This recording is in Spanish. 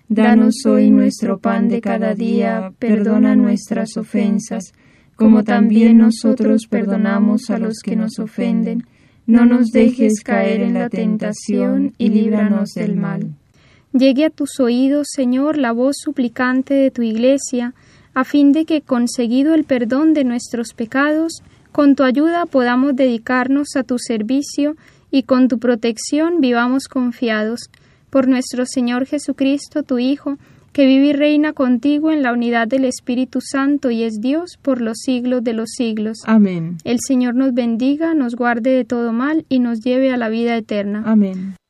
Danos hoy nuestro pan de cada día, perdona nuestras ofensas, como también nosotros perdonamos a los que nos ofenden. No nos dejes caer en la tentación y líbranos del mal. Llegue a tus oídos, Señor, la voz suplicante de tu Iglesia, a fin de que, conseguido el perdón de nuestros pecados, con tu ayuda podamos dedicarnos a tu servicio y con tu protección vivamos confiados. Por nuestro Señor Jesucristo, tu Hijo, que vive y reina contigo en la unidad del Espíritu Santo y es Dios por los siglos de los siglos. Amén. El Señor nos bendiga, nos guarde de todo mal y nos lleve a la vida eterna. Amén.